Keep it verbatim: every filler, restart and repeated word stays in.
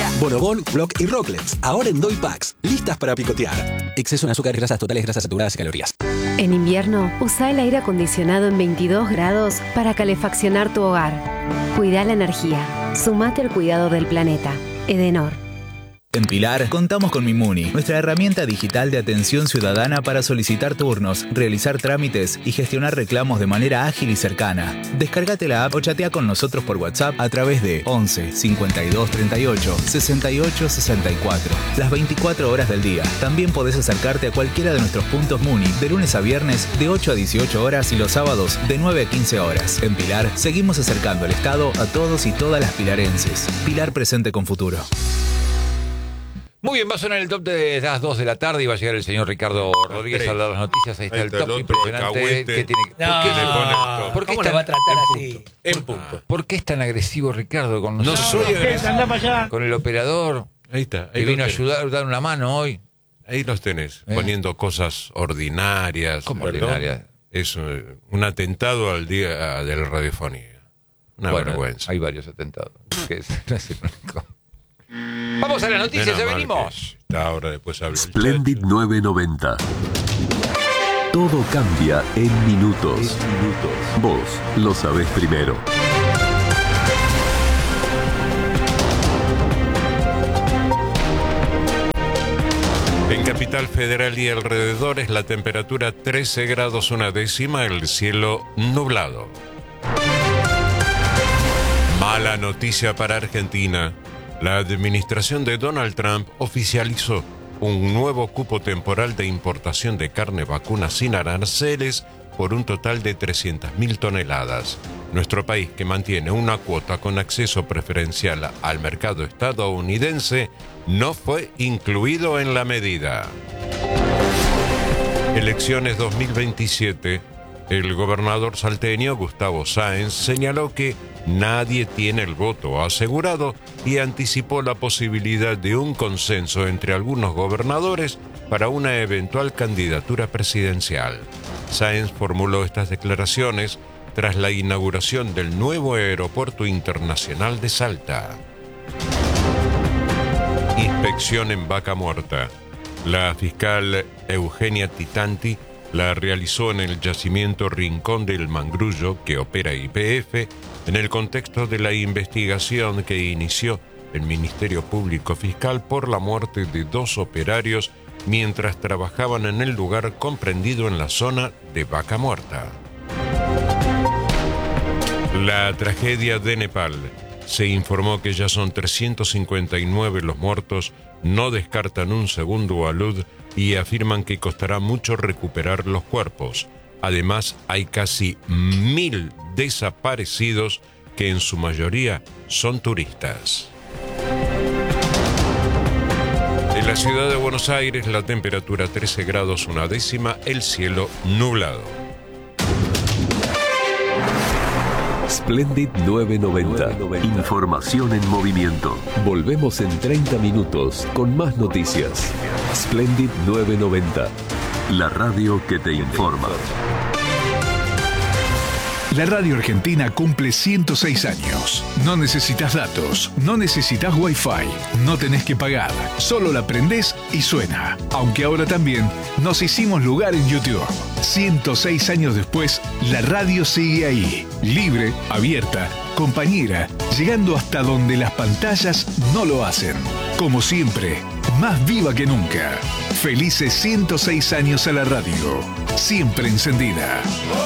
Bonobón, Block y Rocklets, ahora en Doy Packs, listas para picotear. Exceso en azúcares, grasas totales, grasas saturadas y calorías. En invierno, usa el aire acondicionado en veintidós grados para calefaccionar tu hogar. Cuida la energía. Sumate al cuidado del planeta. Edenor. En Pilar, contamos con Mimuni, nuestra herramienta digital de atención ciudadana para solicitar turnos, realizar trámites y gestionar reclamos de manera ágil y cercana. Descárgate la app o chatea con nosotros por WhatsApp a través de once cincuenta y dos treinta y ocho sesenta y ocho sesenta y cuatro. Las veinticuatro horas del día. También podés acercarte a cualquiera de nuestros puntos Muni de lunes a viernes de ocho a dieciocho horas y los sábados de nueve a quince horas. En Pilar, seguimos acercando el Estado a todos y todas las pilarenses. Pilar presente con futuro. Muy bien, va a sonar el top de las dos de la tarde y va a llegar el señor Ricardo Rodríguez a dar las noticias. Ahí está, Ahí está el top el impresionante. Que tiene... no, ¿Por qué, le pone el top? ¿Por qué ¿Cómo tan... le va a tratar en así? Punto. En punto. ¿Por qué es tan agresivo Ricardo con nosotros? No soy agresivo. Con el operador. Ahí está. Ahí que vino a ayudar, dar una mano hoy. Ahí los tenés, ¿Eh? poniendo cosas ordinarias. ¿Cómo ¿verdad? ordinarias? Es un, un atentado al día de la radiofonía. Una bueno, vergüenza. Hay varios atentados. Que es, no es el único. Vamos a las noticias, ya venimos. Ahora después hablo. Splendid novecientos noventa. Todo cambia en minutos. minutos. Vos lo sabés primero. En Capital Federal y alrededores la temperatura trece grados una décima, el cielo nublado. Mala noticia para Argentina. La administración de Donald Trump oficializó un nuevo cupo temporal de importación de carne vacuna sin aranceles por un total de trescientas mil toneladas. Nuestro país, que mantiene una cuota con acceso preferencial al mercado estadounidense, no fue incluido en la medida. Elecciones dos mil veintisiete. El gobernador salteño Gustavo Sáenz señaló que nadie tiene el voto asegurado y anticipó la posibilidad de un consenso entre algunos gobernadores para una eventual candidatura presidencial. Sáenz formuló estas declaraciones tras la inauguración del nuevo aeropuerto internacional de Salta. Inspección en Vaca Muerta. La fiscal Eugenia Titanti la realizó en el yacimiento Rincón del Mangrullo, que opera Y P F, en el contexto de la investigación que inició el Ministerio Público Fiscal por la muerte de dos operarios mientras trabajaban en el lugar comprendido en la zona de Vaca Muerta. La tragedia de Nepal. Se informó que ya son trescientos cincuenta y nueve los muertos, no descartan un segundo alud y afirman que costará mucho recuperar los cuerpos. Además, hay casi mil desaparecidos que en su mayoría son turistas. En la ciudad de Buenos Aires, la temperatura trece grados una décima, el cielo nublado. Splendid novecientos noventa. Información en movimiento. Volvemos en treinta minutos con más noticias. Splendid novecientos noventa. La radio que te informa. La radio argentina cumple ciento seis años. No necesitas datos, no necesitas wifi, no tenés que pagar. Solo la prendés y suena. Aunque ahora también nos hicimos lugar en YouTube. ciento seis años después, la radio sigue ahí. Libre, abierta, compañera, llegando hasta donde las pantallas no lo hacen. Como siempre, más viva que nunca. Felices ciento seis años a la radio. Siempre encendida.